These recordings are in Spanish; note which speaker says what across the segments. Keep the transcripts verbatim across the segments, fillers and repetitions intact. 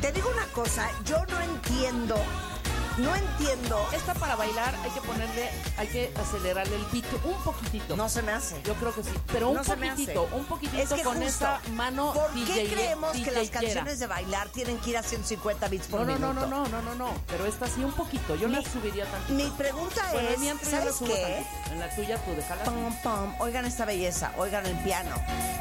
Speaker 1: Te digo una cosa, yo no entiendo, no entiendo.
Speaker 2: Esta para bailar hay que ponerle, hay que acelerarle el beat un poquitito.
Speaker 1: No se me hace.
Speaker 2: Yo creo que sí, pero un
Speaker 1: No se me
Speaker 2: poquitito,
Speaker 1: hace.
Speaker 2: un poquitito
Speaker 1: Es que
Speaker 2: con
Speaker 1: justo,
Speaker 2: esa mano
Speaker 1: ¿por
Speaker 2: D J,
Speaker 1: qué creemos que las
Speaker 2: D J-era?
Speaker 1: canciones de bailar tienen que ir a ciento cincuenta beats por
Speaker 2: No, no,
Speaker 1: minuto?
Speaker 2: no, no, no, no, no, no, pero esta sí un poquito, yo
Speaker 1: Mi-
Speaker 2: la subiría tantito.
Speaker 1: Mi pregunta
Speaker 2: Bueno, en
Speaker 1: es,
Speaker 2: mi antro yo la
Speaker 1: ¿sabes
Speaker 2: subo
Speaker 1: qué?
Speaker 2: tantito. En la tuya tú déjala.
Speaker 1: Pum, pum. Oigan esta belleza, oigan el piano.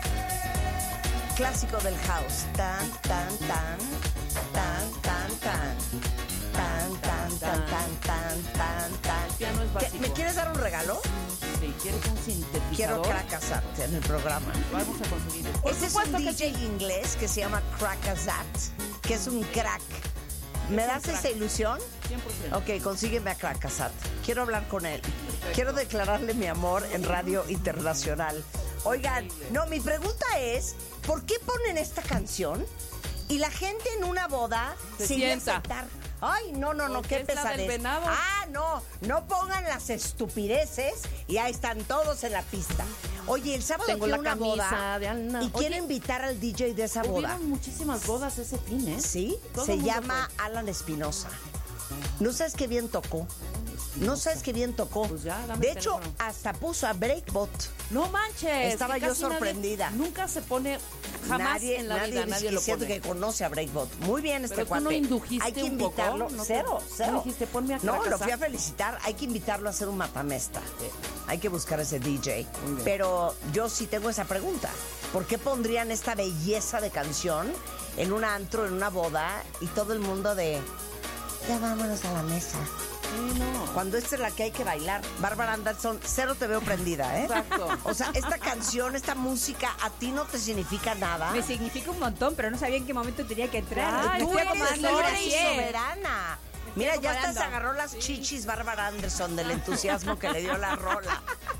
Speaker 1: Clásico del house. Tan, tan, tan, tan, tan, tan. Tan, tan, tan, tan, tan, tan, tan.
Speaker 2: El piano es
Speaker 1: ¿Qué,
Speaker 2: básico.
Speaker 1: ¿Me quieres dar un regalo?
Speaker 2: Sí, ¿quieres un sintetizador?
Speaker 1: Quiero Crackazat en el programa.
Speaker 2: Vamos a conseguir. Por
Speaker 1: Ese es un
Speaker 2: supuesto que
Speaker 1: D J
Speaker 2: sí.
Speaker 1: inglés que se llama Crackazat, que es un crack. ¿Me
Speaker 2: Es un
Speaker 1: das
Speaker 2: crack.
Speaker 1: esa ilusión?
Speaker 2: cien por ciento.
Speaker 1: Ok, consígueme a Crackazat. Quiero hablar con él. Quiero declararle mi amor en Radio Internacional. Oigan, no, mi pregunta es, ¿por qué ponen esta canción y la gente en una boda
Speaker 2: Se
Speaker 1: iría a
Speaker 2: sienta.
Speaker 1: sentar? Ay, no, no, no,
Speaker 2: Porque
Speaker 1: qué
Speaker 2: es la del
Speaker 1: pesadez.
Speaker 2: venado.
Speaker 1: Ah, no, no pongan las estupideces y ahí están todos en la pista. Oye, el sábado
Speaker 2: Tengo
Speaker 1: fui a
Speaker 2: la
Speaker 1: una
Speaker 2: camisa
Speaker 1: boda
Speaker 2: de Alna.
Speaker 1: y quiero
Speaker 2: Oye,
Speaker 1: invitar al D J de esa boda.
Speaker 2: Hubieron muchísimas bodas ese fin, ¿eh?
Speaker 1: Sí,
Speaker 2: Todo
Speaker 1: se
Speaker 2: el mundo
Speaker 1: llama Alan Espinosa. No sabes qué bien tocó. No sabes qué bien tocó.
Speaker 2: Pues ya, dame
Speaker 1: de
Speaker 2: el
Speaker 1: hecho,
Speaker 2: teléfono.
Speaker 1: hasta puso a Breakbot.
Speaker 2: No manches.
Speaker 1: Estaba
Speaker 2: que
Speaker 1: yo
Speaker 2: casi nadie-
Speaker 1: sorprendida.
Speaker 2: nunca se pone, jamás
Speaker 1: nadie,
Speaker 2: en la
Speaker 1: nadie
Speaker 2: vida
Speaker 1: dice
Speaker 2: nadie
Speaker 1: que
Speaker 2: lo
Speaker 1: siento
Speaker 2: pone.
Speaker 1: que conoce a Breakbot. Muy bien este
Speaker 2: Pero tú
Speaker 1: cuate.
Speaker 2: no indujiste
Speaker 1: Hay que
Speaker 2: un poco,
Speaker 1: invitarlo.
Speaker 2: ¿no te-
Speaker 1: cero,
Speaker 2: no
Speaker 1: cero.
Speaker 2: dijiste, ponme a
Speaker 1: No, lo
Speaker 2: Crackazat?
Speaker 1: fui a felicitar. Hay que invitarlo a hacer un matamesta.
Speaker 2: Sí.
Speaker 1: Hay que buscar ese D J.
Speaker 2: Muy bien.
Speaker 1: Pero yo sí tengo esa pregunta. ¿Por qué pondrían esta belleza de canción en un antro, en una boda, y todo el mundo de ya vámonos a la mesa?
Speaker 2: Sí, no.
Speaker 1: Cuando esta es la que hay que bailar. Bárbara Anderson, cero te veo prendida, ¿eh?
Speaker 2: Exacto.
Speaker 1: O sea, esta canción, esta música, ¿a ti no te significa nada?
Speaker 3: Me significa un montón, pero no sabía en qué momento tenía que entrar.
Speaker 2: Ay,
Speaker 3: Me
Speaker 1: Tú
Speaker 3: estoy
Speaker 1: eres
Speaker 3: acomodando el
Speaker 1: libre y
Speaker 3: brasier.
Speaker 1: soberana. Mira, ya hasta
Speaker 3: acomodando.
Speaker 1: se agarró las chichis Bárbara Anderson del entusiasmo que le dio la rola.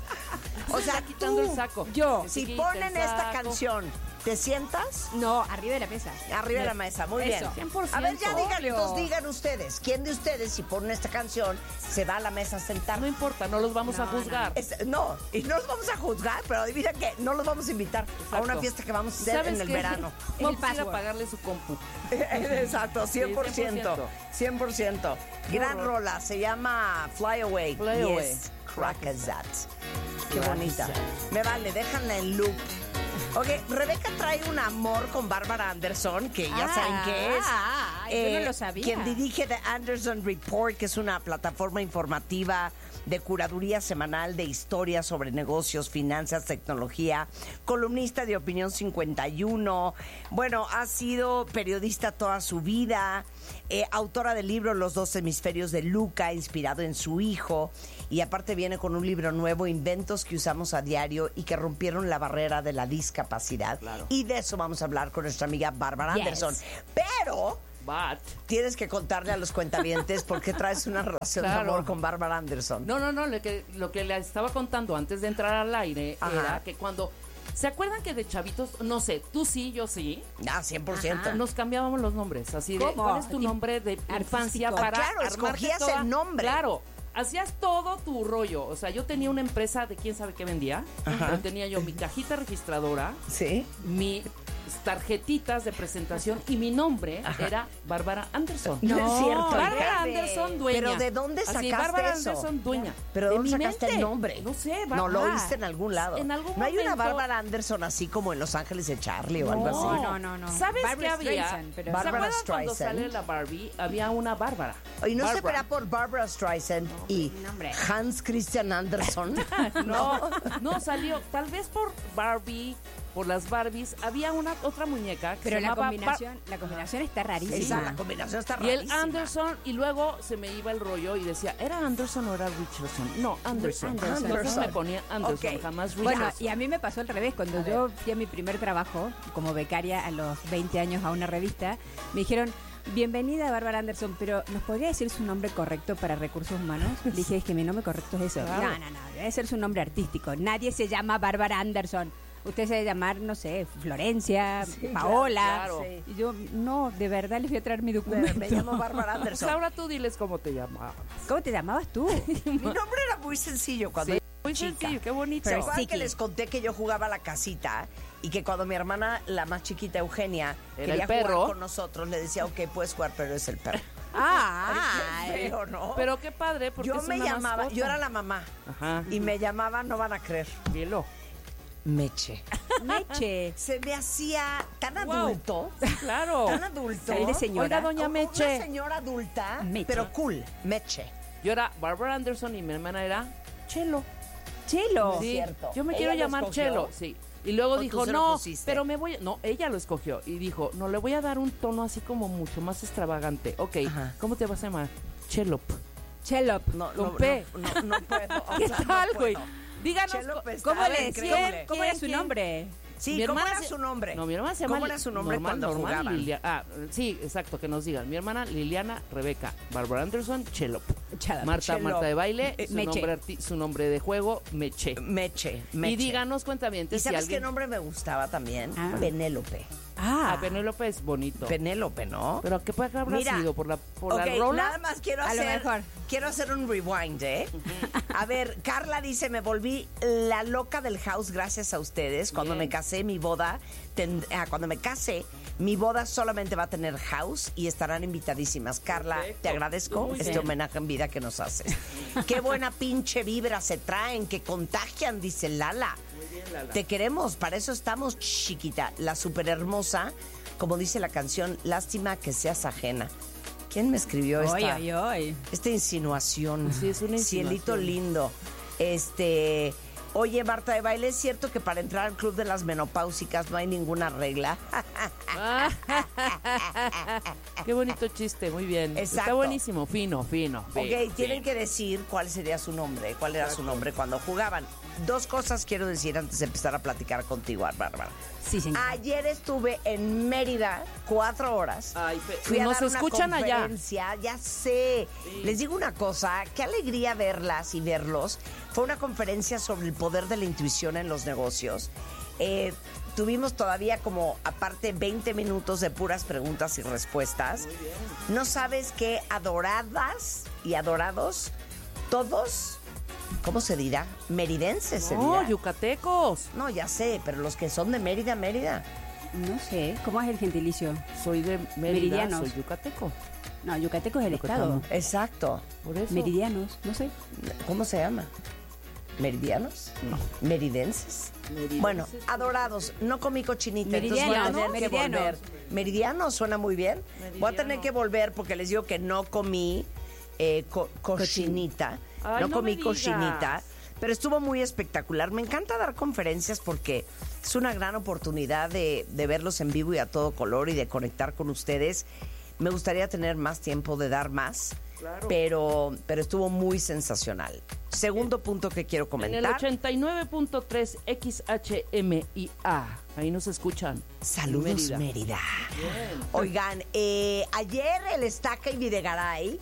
Speaker 1: O sea,
Speaker 2: está quitando
Speaker 1: tú,
Speaker 2: el saco.
Speaker 1: yo,
Speaker 2: Que se
Speaker 1: si
Speaker 2: quite
Speaker 1: ponen
Speaker 2: el
Speaker 1: esta
Speaker 2: saco.
Speaker 1: canción, ¿te sientas?
Speaker 3: No, arriba de la mesa.
Speaker 1: Arriba de la mesa, muy
Speaker 3: Eso.
Speaker 1: bien.
Speaker 2: cien por ciento.
Speaker 1: A ver, ya digan,
Speaker 3: Obvio.
Speaker 1: entonces digan ustedes, ¿quién de ustedes, si ponen esta canción, se va a la mesa a sentar?
Speaker 2: No importa, no los vamos a
Speaker 3: No,
Speaker 2: juzgar.
Speaker 1: Es- no, y no los vamos a juzgar, pero adivina que no los vamos a invitar a
Speaker 2: Exacto.
Speaker 1: una fiesta que vamos a hacer
Speaker 2: ¿Sabes
Speaker 1: en el
Speaker 2: qué?
Speaker 1: verano.
Speaker 2: Vamos
Speaker 3: El
Speaker 2: a ir a
Speaker 3: password.
Speaker 2: pagarle su compu.
Speaker 1: Exacto, cien por ciento. cien por ciento. Gran
Speaker 2: horror.
Speaker 1: rola, se llama Fly Away.
Speaker 2: Fly
Speaker 1: y
Speaker 2: Away.
Speaker 1: es Crackazat. Qué
Speaker 2: Crackazat.
Speaker 1: bonita. Me vale, déjanla en loop. Ok, Rebeca trae un amor con Bárbara Anderson, que ya
Speaker 3: Ah,
Speaker 1: saben qué es.
Speaker 3: ah, yo no lo sabía.
Speaker 1: Quien dirige The Anderson Report, que es una plataforma informativa de curaduría semanal de historias sobre negocios, finanzas, tecnología, columnista de Opinión cincuenta y uno. Bueno, ha sido periodista toda su vida, eh, autora del libro Los dos hemisferios de Luca, inspirado en su hijo, y aparte viene con un libro nuevo, Inventos que usamos a diario y que rompieron la barrera de la discapacidad.
Speaker 2: Claro.
Speaker 1: Y de eso vamos a hablar con nuestra amiga Bárbara
Speaker 3: Yes.
Speaker 1: Anderson. Pero
Speaker 2: But,
Speaker 1: tienes que contarle a los cuentavientes por qué traes una relación
Speaker 2: Claro.
Speaker 1: de amor con Bárbara Anderson.
Speaker 2: no, no, no, lo que, lo que le estaba contando antes de entrar al aire
Speaker 1: Ajá.
Speaker 2: era que cuando... ¿Se acuerdan que de chavitos, no sé, tú sí, yo sí,
Speaker 1: Ah, cien por ciento.
Speaker 2: nos cambiábamos los nombres? Así de,
Speaker 3: ¿Cómo?
Speaker 2: ¿cuál es tu
Speaker 3: Tipo
Speaker 2: nombre de infancia
Speaker 3: artístico.
Speaker 2: para
Speaker 1: Claro,
Speaker 2: armarte
Speaker 1: escogías
Speaker 2: toda-
Speaker 1: el nombre.
Speaker 2: Claro, hacías todo tu rollo. O sea, yo tenía una empresa de quién sabe qué vendía, pero tenía yo mi cajita registradora,
Speaker 1: ¿Sí?
Speaker 2: mi tarjetitas de presentación y mi nombre era Bárbara Anderson.
Speaker 1: No es cierto,
Speaker 2: Bárbara
Speaker 1: hija.
Speaker 2: Anderson, dueña.
Speaker 1: ¿Pero de dónde
Speaker 2: Así,
Speaker 1: sacaste
Speaker 2: Bárbara
Speaker 1: eso?
Speaker 2: Anderson, dueña.
Speaker 1: ¿Pero
Speaker 2: de
Speaker 1: dónde
Speaker 2: mi
Speaker 1: sacaste
Speaker 2: mente.
Speaker 1: el nombre?
Speaker 2: No sé,
Speaker 1: No, lo
Speaker 2: Bárbara.
Speaker 1: oíste en algún lado.
Speaker 2: En algún
Speaker 1: ¿No hay una
Speaker 2: momento-
Speaker 1: Bárbara Anderson así como en Los Ángeles de Charlie o algo
Speaker 2: No,
Speaker 1: así?
Speaker 3: no, no, no.
Speaker 2: ¿Sabes
Speaker 3: Barbra
Speaker 2: qué había?
Speaker 3: Streisand, pero-
Speaker 2: ¿Se
Speaker 1: Barbra
Speaker 2: acuerdan cuando
Speaker 1: Streisand.
Speaker 2: sale la Barbie? Había una Bárbara.
Speaker 1: Y no se
Speaker 2: Barbara.
Speaker 1: verá por Barbara Streisand y
Speaker 3: nombre.
Speaker 1: Hans Christian Andersen.
Speaker 2: No, no salió. Tal vez por Barbie, por las Barbies. Había una otra muñeca que
Speaker 3: Pero
Speaker 2: se
Speaker 3: la
Speaker 2: llamaba
Speaker 3: combinación, la combinación está
Speaker 1: Esa,
Speaker 3: rarísima.
Speaker 1: la combinación está
Speaker 2: Bar- y el
Speaker 1: rarísima.
Speaker 2: Anderson, y luego se me iba el rollo y decía, ¿era Anderson o era Richardson? No, Anderson.
Speaker 3: Anderson.
Speaker 2: Entonces me ponía Anderson,
Speaker 1: Ok.
Speaker 2: jamás Richardson.
Speaker 3: Bueno, y a mí me pasó al revés. Cuando yo fui a mi primer trabajo como becaria a los veinte años a una revista, me dijeron, bienvenida Bárbara Anderson, pero ¿nos podría decir su nombre correcto para recursos humanos? Le dije, es que mi nombre correcto es eso.
Speaker 2: Claro.
Speaker 3: No, no, no, debe ser su nombre artístico. Nadie se llama Bárbara Anderson. Usted se debe llamar, no sé, Florencia, Paola.
Speaker 2: claro.
Speaker 1: Sí.
Speaker 3: Y yo, no, de verdad les voy a traer mi
Speaker 1: Me,
Speaker 3: documento.
Speaker 1: me llamo Bárbara
Speaker 2: Pues
Speaker 1: Anderson.
Speaker 2: ahora tú diles cómo te llamabas.
Speaker 3: ¿Cómo te llamabas tú?
Speaker 1: Mi nombre era muy sencillo cuando
Speaker 2: Sí, muy muy
Speaker 1: chica.
Speaker 2: sencillo, qué bonito.
Speaker 1: ¿Se acuerdan
Speaker 3: Sticky.
Speaker 1: que les conté que yo jugaba a la casita y que cuando mi hermana, la más chiquita, Eugenia,
Speaker 2: Era
Speaker 1: quería
Speaker 2: el perro.
Speaker 1: jugar con nosotros, le decía, ok, puedes jugar, pero es el perro.
Speaker 3: Ah,
Speaker 1: Qué feo, ¿no?
Speaker 2: Pero qué padre, porque
Speaker 1: yo
Speaker 2: es
Speaker 1: me
Speaker 2: una
Speaker 1: llamaba,
Speaker 2: mascota.
Speaker 1: yo era la mamá.
Speaker 2: Ajá.
Speaker 1: Y me llamaba, no van a creer,
Speaker 2: Hielo.
Speaker 1: Meche.
Speaker 3: Meche.
Speaker 1: Se me hacía tan
Speaker 2: Wow.
Speaker 1: adulto,
Speaker 2: Claro.
Speaker 1: tan adulto.
Speaker 3: Salí de señora.
Speaker 2: Oiga, doña
Speaker 1: Como
Speaker 2: Meche.
Speaker 1: Una señora adulta,
Speaker 3: Meche.
Speaker 1: pero cool, Meche.
Speaker 2: Yo era Barbara Anderson y mi hermana era Chelo.
Speaker 3: Chelo.
Speaker 2: Sí,
Speaker 1: cierto.
Speaker 2: yo me
Speaker 1: ¿Ella
Speaker 2: quiero
Speaker 1: lo
Speaker 2: llamar
Speaker 1: escogió?
Speaker 2: Chelo, sí. Y luego
Speaker 1: ¿O tú
Speaker 2: dijo,
Speaker 1: se lo
Speaker 2: no,
Speaker 1: pusiste?
Speaker 2: pero me voy... No, ella lo escogió y dijo, no, le voy a dar un tono así como mucho más extravagante. Ok,
Speaker 1: Ajá.
Speaker 2: ¿cómo te vas a llamar? Chelop.
Speaker 3: Chelop.
Speaker 1: No,
Speaker 2: Con
Speaker 1: no,
Speaker 2: P.
Speaker 1: no, no, no puedo. o
Speaker 2: ¿Qué
Speaker 1: sea, no
Speaker 2: tal, güey?
Speaker 1: puedo.
Speaker 2: Díganos,
Speaker 1: Chelo,
Speaker 2: co-
Speaker 1: pues,
Speaker 3: ¿Cómo
Speaker 1: estaba
Speaker 3: le
Speaker 1: increíble.
Speaker 3: decían? ¿Cómo era
Speaker 2: ¿Quién,
Speaker 3: su
Speaker 2: quién?
Speaker 3: nombre?
Speaker 1: Sí,
Speaker 2: Mi
Speaker 1: ¿cómo
Speaker 2: hermana
Speaker 1: era
Speaker 2: se-
Speaker 1: su nombre?
Speaker 2: No, mi hermana se llama...
Speaker 1: ¿Cómo era su nombre
Speaker 2: normal,
Speaker 1: cuando
Speaker 2: normal,
Speaker 1: jugaban?
Speaker 2: Lilia- Ah, sí, exacto, que nos digan. Mi hermana Liliana Rebeca, Barbara Anderson, Chelop.
Speaker 3: Chelop.
Speaker 2: Marta,
Speaker 1: Chelop.
Speaker 2: Marta de baile,
Speaker 3: Eh,
Speaker 2: su,
Speaker 3: Meche.
Speaker 2: nombre arti- su nombre de juego, Meche.
Speaker 1: Meche, Meche.
Speaker 2: Y díganos, cuentavientes,
Speaker 1: ¿Y
Speaker 2: si
Speaker 1: sabes
Speaker 2: alguien...
Speaker 1: qué nombre me gustaba también?
Speaker 3: Ah.
Speaker 1: Penélope.
Speaker 3: Ah,
Speaker 2: Ah, Penélope es bonito.
Speaker 1: Penélope, ¿no?
Speaker 2: Pero ¿qué puede habrá
Speaker 1: Mira,
Speaker 2: sido? ¿Por la, por
Speaker 1: ok,
Speaker 2: la rola?
Speaker 1: nada más quiero
Speaker 3: A lo
Speaker 1: hacer,
Speaker 3: mejor.
Speaker 1: quiero hacer un rewind, ¿eh? A ver, Carla dice, me volví la loca del house gracias a ustedes. Cuando
Speaker 2: Bien.
Speaker 1: me casé, mi boda, ten- ah, cuando me casé, mi boda solamente va a tener house y estarán invitadísimas. Carla,
Speaker 2: Perfecto.
Speaker 1: te agradezco
Speaker 2: Muy
Speaker 1: este
Speaker 2: bien.
Speaker 1: homenaje en vida que nos haces. Qué buena pinche vibra se traen, que contagian, dice Lala.
Speaker 2: Muy bien, Lala.
Speaker 1: Te queremos, para eso estamos, chiquita. La super hermosa, como dice la canción, lástima que seas ajena. ¿Quién me escribió esta,
Speaker 3: Oy, oy, oy.
Speaker 1: esta insinuación?
Speaker 2: Sí, es una
Speaker 1: Cielito
Speaker 2: insinuación.
Speaker 1: lindo. Este, oye, Marta de Baile, ¿es cierto que para entrar al club de las menopáusicas no hay ninguna regla?
Speaker 2: Qué bonito chiste, muy bien. Está
Speaker 1: Exacto.
Speaker 2: buenísimo, fino, fino.
Speaker 1: Ok,
Speaker 2: fino,
Speaker 1: tienen
Speaker 2: fino.
Speaker 1: que decir cuál sería su nombre, cuál era su nombre cuando jugaban. Dos cosas quiero decir antes de empezar a platicar contigo, Bárbara.
Speaker 3: Sí, señor.
Speaker 1: Ayer estuve en Mérida cuatro horas.
Speaker 2: Ay, fe-
Speaker 1: Fui a
Speaker 2: nos
Speaker 1: dar una
Speaker 2: escuchan allá.
Speaker 1: conferencia, ya sé.
Speaker 2: Sí.
Speaker 1: Les digo una cosa, qué alegría verlas y verlos. Fue una conferencia sobre el poder de la intuición en los negocios. Eh, tuvimos todavía como, aparte, veinte minutos de puras preguntas y respuestas. No sabes qué adoradas y adorados, todos, ¿cómo se dirá? Meridenses se
Speaker 2: No,
Speaker 1: dirá.
Speaker 2: yucatecos.
Speaker 1: No, ya sé, pero los que son de Mérida, Mérida.
Speaker 3: No sé, ¿cómo es el gentilicio?
Speaker 2: Soy de Mérida,
Speaker 3: Meridianos.
Speaker 2: soy yucateco.
Speaker 3: No, Yucateco es el
Speaker 2: Yucatano.
Speaker 3: estado.
Speaker 1: Exacto.
Speaker 2: Por eso.
Speaker 3: Meridianos, no sé.
Speaker 1: ¿Cómo se llama? ¿Meridianos?
Speaker 2: No.
Speaker 1: ¿Meridenses?
Speaker 2: Meridenses.
Speaker 1: Bueno, adorados, no comí cochinita, entonces voy a
Speaker 3: Meridianos,
Speaker 1: tener que
Speaker 3: meridianos.
Speaker 1: volver. Meridianos suena muy bien. Voy a tener
Speaker 2: Meridiano.
Speaker 1: que volver porque les digo que no comí eh, co- cochinita.
Speaker 2: Ay,
Speaker 1: no
Speaker 2: no
Speaker 1: comí
Speaker 2: me digas.
Speaker 1: cochinita, pero estuvo muy espectacular. Me encanta dar conferencias porque es una gran oportunidad de, de verlos en vivo y a todo color y de conectar con ustedes. Me gustaría tener más tiempo de dar más,
Speaker 2: Claro.
Speaker 1: pero, pero estuvo muy sensacional. Segundo punto que quiero
Speaker 2: En
Speaker 1: comentar.
Speaker 2: el ochenta y nueve punto tres X H M I A. Ahí nos escuchan.
Speaker 1: Saludos,
Speaker 2: Mérida.
Speaker 1: Mérida.
Speaker 2: Bien.
Speaker 1: Oigan, eh, ayer el Estaca y Videgaray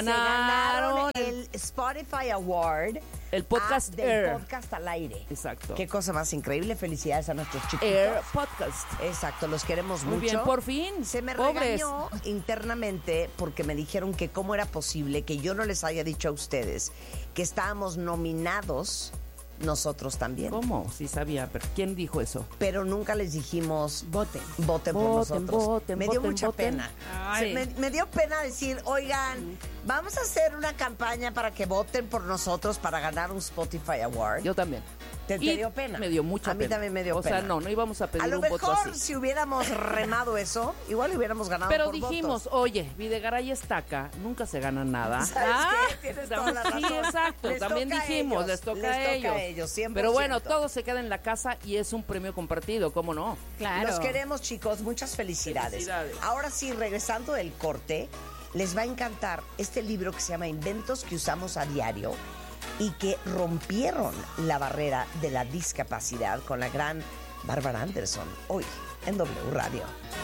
Speaker 2: Ganaron
Speaker 1: se ganaron el Spotify Award.
Speaker 2: El podcast
Speaker 1: ah, del
Speaker 2: Air.
Speaker 1: podcast al aire.
Speaker 2: Exacto.
Speaker 1: Qué cosa más increíble. Felicidades a nuestros chiquitos.
Speaker 2: Air Podcast.
Speaker 1: Exacto, los queremos
Speaker 2: Muy
Speaker 1: mucho.
Speaker 2: bien, por fin.
Speaker 1: Se me
Speaker 2: Pobres.
Speaker 1: regañó internamente porque me dijeron que cómo era posible que yo no les haya dicho a ustedes que estábamos nominados nosotros también.
Speaker 2: ¿Cómo? Sí sabía, pero ¿quién dijo eso?
Speaker 1: Pero nunca les dijimos
Speaker 3: Voten.
Speaker 1: voten por
Speaker 2: Voten,
Speaker 1: nosotros.
Speaker 2: voten,
Speaker 1: me dio
Speaker 2: voten,
Speaker 1: mucha
Speaker 2: voten.
Speaker 1: pena.
Speaker 2: Ay.
Speaker 1: Se- me, me dio pena decir, oigan, vamos a hacer una campaña para que voten por nosotros para ganar un Spotify Award.
Speaker 2: Yo también.
Speaker 1: ¿Te, te
Speaker 2: Y
Speaker 1: dio pena?
Speaker 2: Me dio mucha
Speaker 1: A mí
Speaker 2: pena.
Speaker 1: también me dio
Speaker 2: o
Speaker 1: pena.
Speaker 2: sea, no, no íbamos a pedir
Speaker 1: A lo
Speaker 2: un
Speaker 1: mejor
Speaker 2: voto así.
Speaker 1: si hubiéramos remado eso, igual hubiéramos ganado
Speaker 2: Pero
Speaker 1: por
Speaker 2: dijimos,
Speaker 1: votos.
Speaker 2: oye, Videgaray Estaca, nunca se gana nada.
Speaker 1: ¿Sabes
Speaker 2: Ah,
Speaker 1: qué? Tienes toda la
Speaker 2: sí,
Speaker 1: razón.
Speaker 2: exacto.
Speaker 1: Les
Speaker 2: También
Speaker 1: toca a
Speaker 2: dijimos,
Speaker 1: ellos,
Speaker 2: les toca
Speaker 1: les
Speaker 2: a
Speaker 1: toca
Speaker 2: ellos.
Speaker 1: a ellos, cien por
Speaker 2: Pero bueno,
Speaker 1: ciento.
Speaker 2: todo se queda en la casa y es un premio compartido, ¿cómo no?
Speaker 3: Claro.
Speaker 1: Los queremos, chicos. Muchas felicidades.
Speaker 2: Felicidades.
Speaker 1: Ahora sí, regresando del corte, les va a encantar este libro que se llama Inventos que usamos a diario y que rompieron la barrera de la discapacidad con la gran Bárbara Anderson, hoy en W Radio.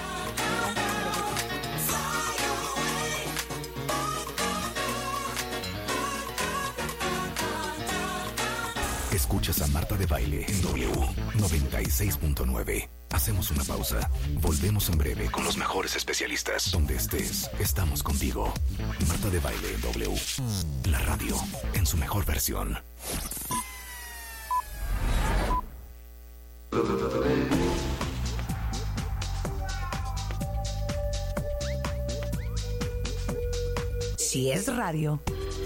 Speaker 4: Escuchas a Marta de Baile en W noventa y seis punto nueve. Hacemos una pausa. Volvemos en breve con los mejores especialistas. Donde estés, estamos contigo. Marta de Baile en W. La radio en su mejor versión.
Speaker 1: Si es radio,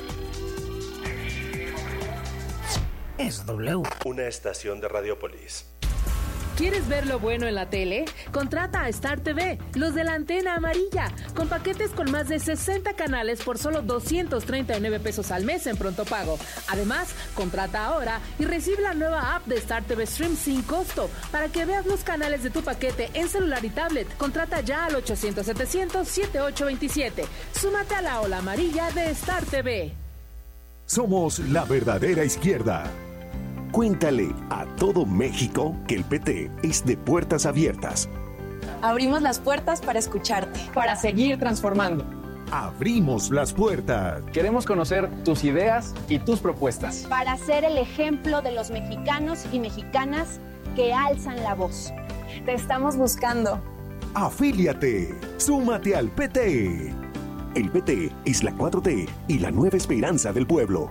Speaker 1: es W.
Speaker 5: Una estación de Radiopolis.
Speaker 6: ¿Quieres ver lo bueno en la tele? Contrata a Star T V, los de la antena amarilla, con paquetes con más de sesenta canales por solo doscientos treinta y nueve pesos al mes en pronto pago. Además, contrata ahora y recibe la nueva app de Star T V Stream sin costo para que veas los canales de tu paquete en celular y tablet. Contrata ya al ochocientos setecientos setenta y ocho veintisiete. Súmate a la ola amarilla de Star T V.
Speaker 7: Somos la verdadera izquierda. Cuéntale a todo México que el P T es de puertas abiertas.
Speaker 8: Abrimos las puertas para escucharte.
Speaker 9: Para seguir transformando.
Speaker 7: Abrimos las puertas.
Speaker 9: Queremos conocer tus ideas y tus propuestas.
Speaker 10: Para ser el ejemplo de los mexicanos y mexicanas que alzan la voz.
Speaker 8: Te estamos buscando.
Speaker 7: Afíliate. Súmate al P T. El P T es la cuatro T y la nueva esperanza del pueblo.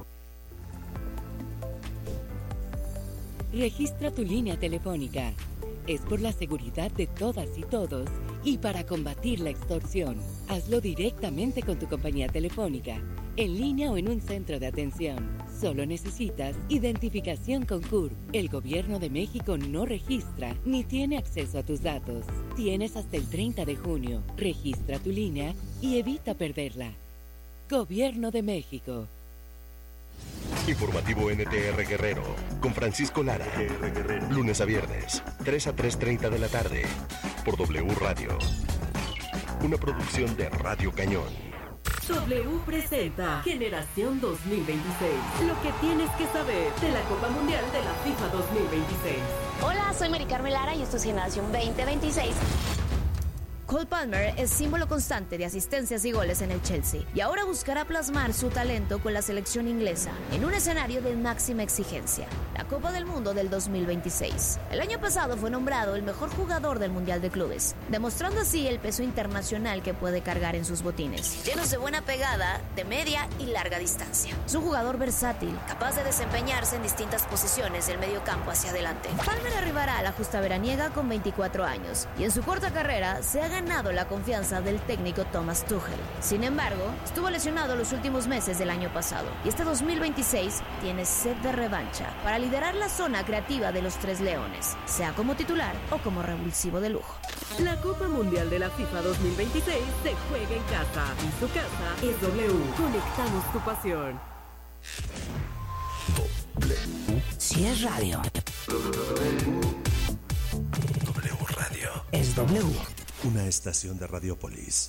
Speaker 11: Registra tu línea telefónica. Es por la seguridad de todas y todos y para combatir la extorsión. Hazlo directamente con tu compañía telefónica, en línea o en un centro de atención. Solo necesitas identificación con C U R. El Gobierno de México no registra ni tiene acceso a tus datos. Tienes hasta el treinta de junio. Registra tu línea y evita perderla. Gobierno de México.
Speaker 5: Informativo N T R Guerrero, con Francisco Lara. Lunes a viernes, tres a tres treinta de la tarde, por W Radio. Una producción de Radio Cañón.
Speaker 12: W presenta Generación dos mil veintiséis. Lo que tienes que saber de la Copa Mundial de la FIFA dos mil veintiséis.
Speaker 13: Hola, soy Mari Carmen Lara y esto es Generación veinte veintiséis. Cole Palmer es símbolo constante de asistencias y goles en el Chelsea y ahora buscará plasmar su talento con la selección inglesa en un escenario de máxima exigencia, la Copa del Mundo del dos mil veintiséis. El año pasado fue nombrado el mejor jugador del Mundial de Clubes, demostrando así el peso internacional que puede cargar en sus botines, llenos de buena pegada, de media y larga distancia. Es un jugador versátil, capaz de desempeñarse en distintas posiciones del medio campo hacia adelante. Palmer arribará a la justa veraniega con veinticuatro años y en su corta carrera se ha ganado la confianza del técnico Thomas Tuchel. Sin embargo, estuvo lesionado los últimos meses del año pasado y este dos mil veintiséis tiene sed de revancha para liderar la zona creativa de los Tres Leones, sea como titular o como revulsivo de lujo.
Speaker 12: La Copa Mundial de la FIFA dos mil veintiséis se juega en casa y su casa es W. Conectamos tu pasión.
Speaker 1: W. Si es radio.
Speaker 5: W Radio.
Speaker 1: Es W.
Speaker 5: Una estación de Radiopolis.